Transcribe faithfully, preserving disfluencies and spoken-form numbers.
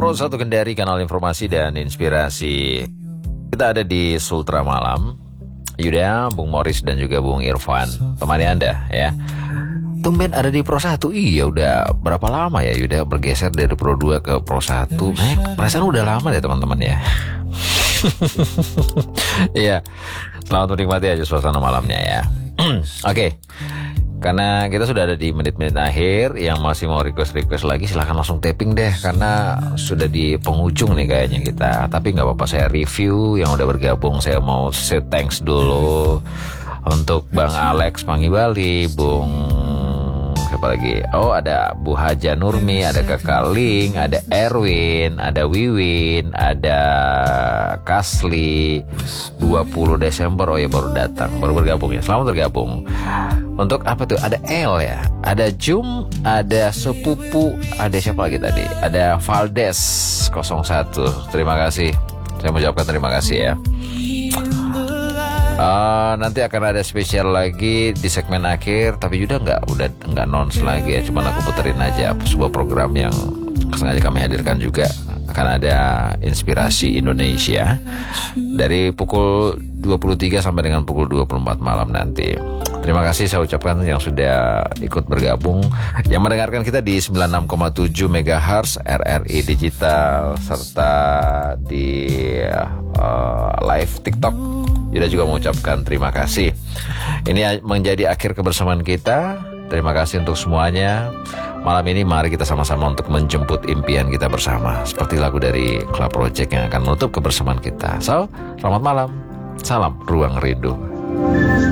Pro satu Kendari, kanal informasi dan inspirasi. Kita ada di Sultra Malam. Yuda, Bung Morris dan juga Bung Irfan temani Anda ya. Tumben ada di Pro satu. Iya, udah berapa lama ya Yuda bergeser dari Pro dua ke Pro satu? Eh, perasaan udah lama deh teman-teman ya. Iya, selamat menikmati aja suasana malamnya ya. Oke, karena kita sudah ada di menit-menit akhir, yang masih mau request-request lagi silahkan langsung tapping deh, karena sudah di penghujung nih kayaknya kita. Tapi nggak apa-apa, saya review yang udah bergabung. Saya mau say thanks dulu untuk Bang Alex Pangibali, Bung siapa lagi? Oh, ada Bu Haja Nurmi, ada Kakak Ling, ada Erwin, ada Wiwin, ada Kasli. Dua puluh Desember, oh ya baru datang, baru bergabung ya. Selamat bergabung. Untuk apa tuh? Ada El ya, ada Jum, ada Sepupu, ada siapa lagi tadi? Ada Valdes nol satu. Terima kasih. Saya mengucapkan terima kasih ya. Uh, nanti akan ada spesial lagi di segmen akhir, tapi Yuda nggak udah nggak nons lagi ya, cuman aku puterin aja sebuah program yang sengaja kami hadirkan juga. Akan ada inspirasi Indonesia dari pukul dua puluh tiga sampai dengan pukul dua puluh empat malam nanti. Terima kasih saya ucapkan yang sudah ikut bergabung, yang mendengarkan kita di sembilan puluh enam koma tujuh megahertz R R I Digital, serta di uh, live TikTok. Yuda juga mengucapkan terima kasih. Ini menjadi akhir kebersamaan kita. Terima kasih untuk semuanya. Malam ini mari kita sama-sama untuk menjemput impian kita bersama, seperti lagu dari Club Project yang akan menutup kebersamaan kita. So, selamat malam. Salam Ruang Rindu.